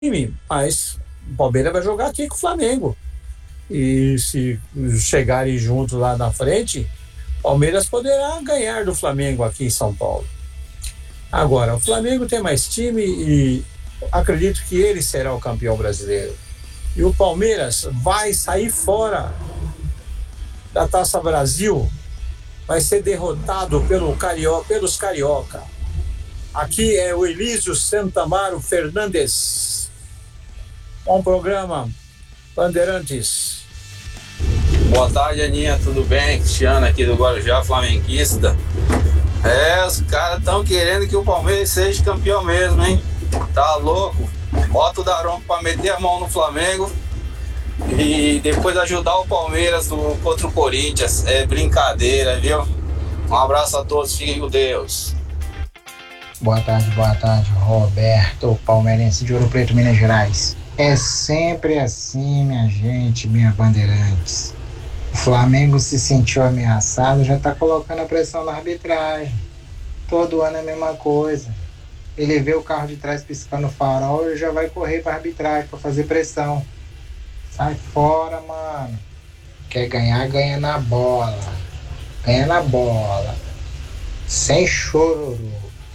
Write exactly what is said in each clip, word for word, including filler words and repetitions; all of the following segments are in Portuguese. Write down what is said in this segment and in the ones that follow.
time, mas o Palmeiras vai jogar aqui com o Flamengo. E se chegarem juntos lá na frente, o Palmeiras poderá ganhar do Flamengo aqui em São Paulo. Agora, o Flamengo tem mais time e acredito que ele será o campeão brasileiro. E o Palmeiras vai sair fora da Taça Brasil, vai ser derrotado pelo Carioca, pelos Carioca. Aqui é o Elísio Santamaro Fernandes. Bom programa, Bandeirantes. Boa tarde, Aninha, tudo bem? Cristiano aqui do Guarujá, flamenguista. É, os caras estão querendo que o Palmeiras seja campeão mesmo, hein? Tá louco? Bota o Daronco pra meter a mão no Flamengo e depois ajudar o Palmeiras no, contra o Corinthians. É brincadeira, viu? Um abraço a todos, fiquem com Deus. Boa tarde, boa tarde, Roberto, palmeirense de Ouro Preto, Minas Gerais. É sempre assim, minha gente, minha Bandeirantes. O Flamengo se sentiu ameaçado, já tá colocando a pressão na arbitragem. Todo ano é a mesma coisa. Ele vê o carro de trás piscando o farol, ele já vai correr pra arbitragem pra fazer pressão. Sai fora, mano. Quer ganhar, ganha na bola. Ganha na bola. Sem chororô.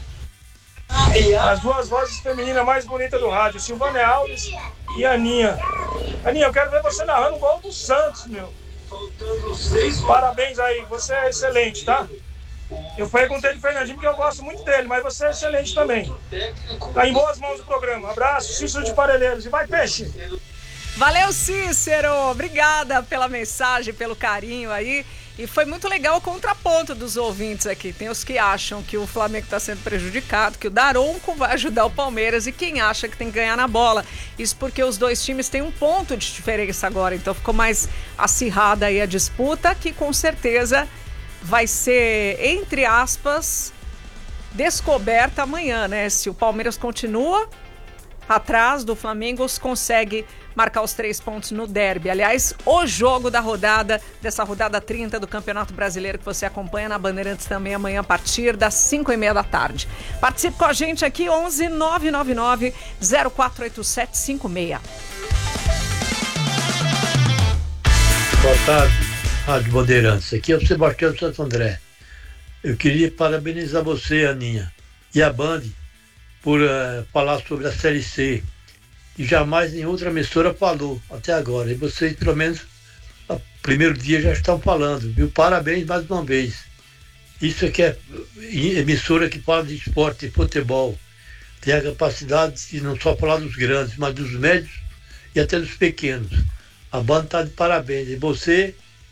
As duas vozes femininas mais bonitas do rádio, Silvânia Alves e Aninha. Aninha, eu quero ver você narrando o gol do Santos, meu. Parabéns aí, você é excelente, tá? Eu perguntei de Fernandinho porque eu gosto muito dele, mas você é excelente também. Tá em boas mãos o programa. Abraço, Cícero de Parelheiros. E vai, peixe! Valeu, Cícero! Obrigada pela mensagem, pelo carinho aí. E foi muito legal o contraponto dos ouvintes aqui. Tem os que acham que o Flamengo está sendo prejudicado, que o Daronco vai ajudar o Palmeiras e quem acha que tem que ganhar na bola. Isso porque os dois times têm um ponto de diferença agora, então ficou mais acirrada aí a disputa, que com certeza vai ser, entre aspas, descoberta amanhã, né? Se o Palmeiras continua atrás do Flamengo, consegue marcar os três pontos no derby. Aliás, o jogo da rodada, dessa rodada trinta do Campeonato Brasileiro que você acompanha na Bandeirantes também amanhã a partir das cinco e meia da tarde. Participe com a gente aqui, onze nove nove nove zero quatro oito sete cinco seis. Boa tarde, Rádio Bandeirantes. Aqui é o Sebastião de Santo André. Eu queria parabenizar você, Aninha, e a Band por uh, falar sobre a Série C, que jamais nenhuma outra emissora falou até agora. E vocês, pelo menos, no primeiro dia já estão falando, viu? Parabéns mais uma vez. Isso aqui é emissora que fala de esporte e futebol. Tem a capacidade de não só falar dos grandes, mas dos médios e até dos pequenos. A banda está de parabéns. E você,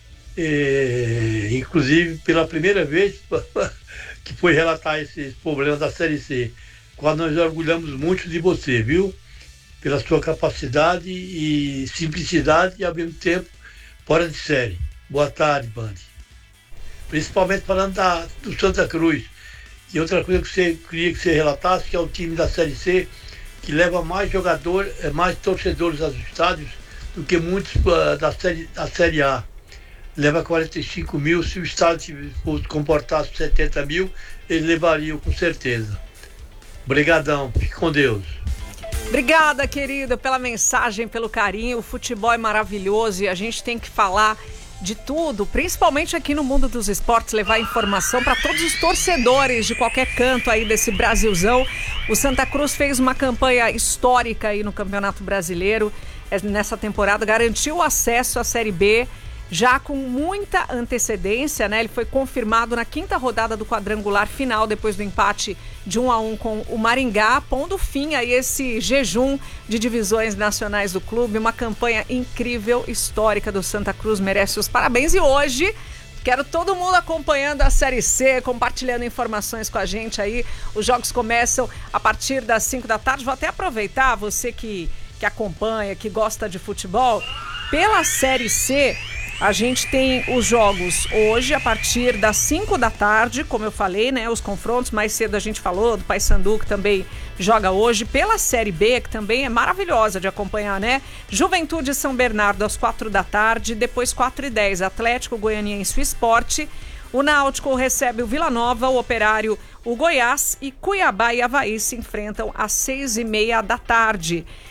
eh, inclusive, pela primeira vez que foi relatar esses problemas da Série C, quando nós orgulhamos muito de você, viu? Pela sua capacidade e simplicidade e, ao mesmo tempo, fora de série. Boa tarde, Band. Principalmente falando da, do Santa Cruz. E outra coisa que você queria que você relatasse, que é o time da Série C, que leva mais jogadores, mais torcedores aos estádios do que muitos uh, da, série, da Série A. Leva quarenta e cinco mil, se o estádio comportasse setenta mil, eles levariam com certeza. Obrigadão, fique com Deus. Obrigada, querida, pela mensagem, pelo carinho. O futebol é maravilhoso e a gente tem que falar de tudo, principalmente aqui no mundo dos esportes, levar informação para todos os torcedores de qualquer canto aí desse Brasilzão. O Santa Cruz fez uma campanha histórica aí no Campeonato Brasileiro nessa temporada, garantiu o acesso à Série B, já com muita antecedência, né? Ele foi confirmado na quinta rodada do quadrangular final, depois do empate de um a um com o Maringá, pondo fim a esse jejum de divisões nacionais do clube. Uma campanha incrível, histórica do Santa Cruz, merece os parabéns. E hoje, quero todo mundo acompanhando a Série C, compartilhando informações com a gente aí. Os jogos começam a partir das cinco da tarde. Vou até aproveitar, você que, que acompanha, que gosta de futebol, pela Série C, a gente tem os jogos hoje a partir das cinco da tarde, como eu falei, né? Os confrontos, mais cedo a gente falou do Paysandu, que também joga hoje. Pela Série B, que também é maravilhosa de acompanhar, né? Juventude São Bernardo às quatro da tarde, depois quatro e dez, Atlético Goianiense Esporte. O Náutico recebe o Vila Nova, o Operário, o Goiás, e Cuiabá e Avaí se enfrentam às seis e meia da tarde.